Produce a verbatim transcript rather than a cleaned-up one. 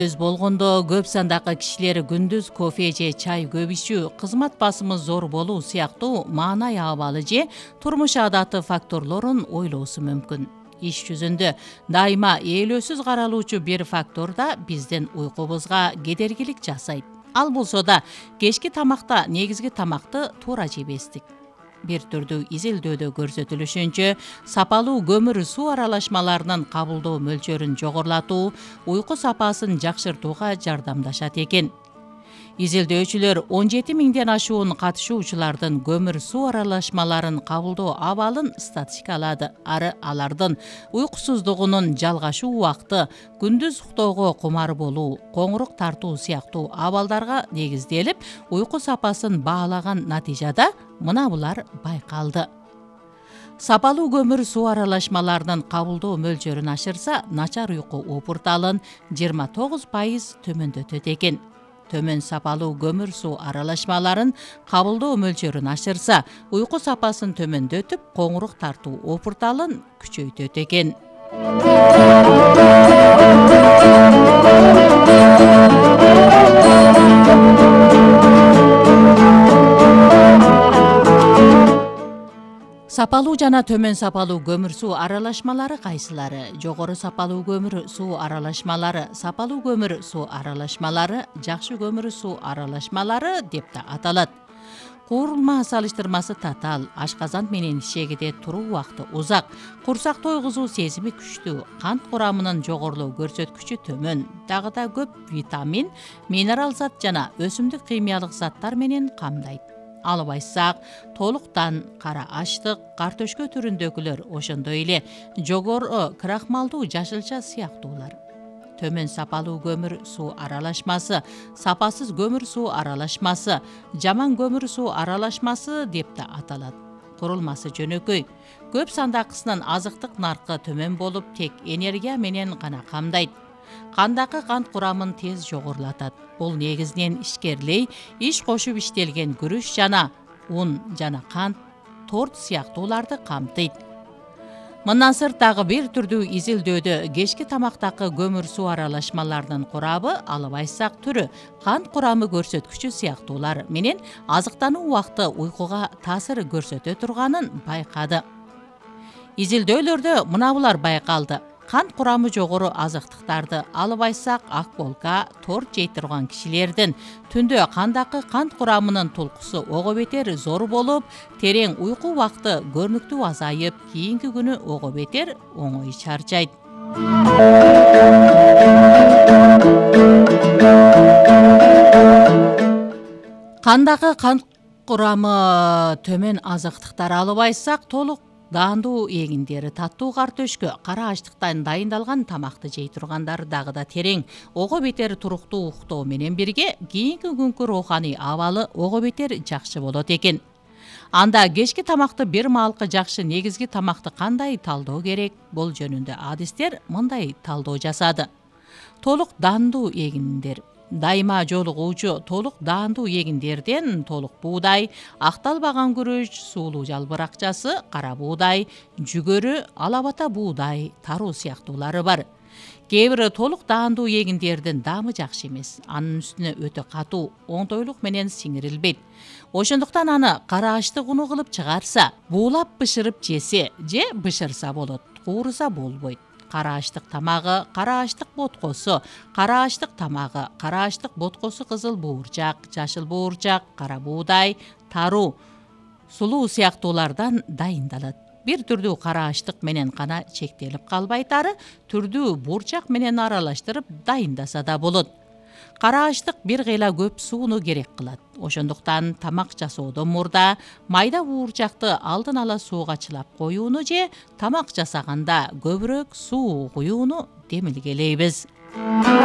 Өз болгондо көп сандагы кишилер күндүз кофе же чай көп ичүү, кызмат басымы зор болуу сыяктуу маанай абалы же турмуш адаты факторлорун ойлоосу мүмкүн. Иш жүзүндө дайыма ээлөөсүз каралуучу бир фактор да биздин уйкубузга кедергилик жасайт. Ал болсо да кечки тамакта негизги тамакты туура жебестик. Бир түрдүү изилдөөдө көрсөтүлүшүнчө, сапалуу көмүр суу аралашмаларынын кабылдоо мөлчөрүн жогорулатуу уйку сапасын жакшыртууга жардамдашат экен. Изилдөөчүлөр он жети миңден ашуун катышуучулардын көмүр суу аралашмаларын кабылдоо абалын статистикалады. Ары алардын уйкусуздугунун жалгашуу убакты, күндүз уктоого кумар болуу, коңурук тартуу сыяктуу абалдарга негизделип, уйку сапасын баалаган натыйжада мына булар байкалды. Сапалуу көмүр суу аралашмаларынын кабылдоо мөлчөрүн ашырса, начар уйку опурталын жыйырма тогуз пайыз төмөндөтөт экен. Төмөн сапалуу көмүр суу аралашмаларын кабылдоо мөлчөрүн ашырса, уйку сапасын төмөндөтүп, коңурук тартуу опурталын күчөйтөт экен. Сапалуу жана төмөн сапалуу көмүр суу аралашмалары кайсылары? Жогору сапалуу көмүр суу аралашмалары, сапалуу көмүр суу аралашмалары, жакшы көмүр суу аралашмалары деп да аталат. Куурулма салыштырмасы татаал, ашказан менен ишегиде туруу убакыты узак, курсак тойгузуу сезими күчтүү, кант курамынын жогорулоо көрсөткүчү төмөн, дагы да көп витамин, минерал зат жана өсүмдүк химиялык заттар менен камдайт. Алып айтсак, толуктан кара аштык, картөшкө түрүндөгүлөр, ошондой эле жогору крахмалдуу жашылча сыяктуулар. Төмөн сапалуу көмүр суу аралашмасы, сапасыз көмүр суу аралашмасы, жаман көмүр суу аралашмасы деп да аталат. Курулмасы жөнөкөй, көп сандакысынын азыктык наркы төмөн болуп, тек энергия менен гана камдайт. Кандагы кант курамын тез жогорулатат. Бул негизинен ишкерлей, иш кошуп иштелген күрүч жана ун жана кант, торт сыяктууларды камтыйт. Мындан сырт дагы бир түрдүү изилдөөдө кечки тамактагы көмүр суу аралашмаларынын курабы, алып айтсак түрү, кант курамы көрсөткүчү сыяктуулар менен азыктануу убакты уйкуга таасир көрсөтө турганын байкады. Изилдөөлөрдө мына булар байкалды. Кант курамы жогору азыктыктарды, алып айтсак, ак болка, торт жей турган кишилердин түндө кандагы кант курамынын толкусу ого бетер зор болуп, терең уйку убакты көрүнүктүү азайып, кийинки күнү ого бетер оңой чарчайт. Кандагы кант курамы төмөн азыктыктар, алып айтсак, толук даандуу эгиндер, таттуу картөшкө, кара аштыктан дайындалган тамакты жей тургандар, дагы да терең ого бетер туруктуу уктоо менен бирге кийинки күнкү рооханий абалы ого бетер жакшы болот экен. Анда кечки тамакты бир маалкы жакшы негизги тамакты кандай талдоо керек? Бул жөнүндө адистер мындай талдоо жасады. Толук даандуу эгиндер. Дайыма жолугуучу толук даандуу эгиндерден толук буудай, акталбаган күрүч, суулуу жалбыракчасы, кара буудай, жүгөрү, алабата буудай, таруу сыяктуулары бар. Кээ бир толук даандуу эгиндердин даамы жакшы эмес. Анын үстүнө өтө катуу, оңтойлук менен сиңирилбейт. Ошондуктан аны кара аштык уну кылып чыгарса, буулап бышырып жесе же бышырса болот, кууруса болбойт. Кара аштык тамагы, кара аштык боткосу, кара аштык тамагы, кара аштык боткосу кызыл буурчак, жашыл буурчак, кара буудай, таруу, сулуу сыяктуулардан дайындалат. Бир түрдүү кара аштык менен гана чектелип калбайт, ары түрдүү буурчак менен аралаштырып дайындаса да болот. Кара аштык бир кыйла көп сууну керек кылат. Ошондуктан тамак жасоодон мурда майда буурчакты алдын ала сууга чылап коюуну же тамак жасаганда көбүрөөк суу куюуну демилгелейбиз.